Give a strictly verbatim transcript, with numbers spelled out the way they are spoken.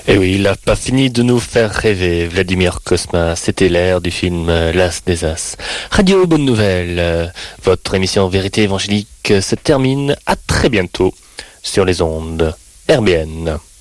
Et oui, il n'a pas fini de nous faire rêver, Vladimir Cosma. C'était l'air du film L'As des As. Radio Bonne Nouvelle, votre émission Vérité Évangélique se termine. À très bientôt sur les ondes R B N.